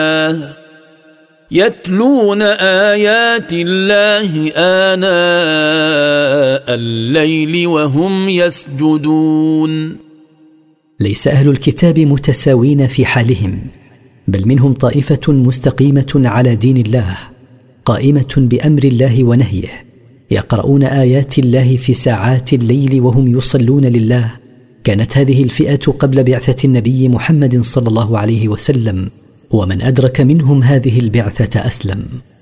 يتلون آيات الله آناء الليل وهم يسجدون. ليس أهل الكتاب متساوين في حالهم، بل منهم طائفة مستقيمة على دين الله، قائمة بأمر الله ونهيه، يقرؤون آيات الله في ساعات الليل وهم يصلون لله. كانت هذه الفئة قبل بعثة النبي محمد صلى الله عليه وسلم، ومن أدرك منهم هذه البعثة أسلم.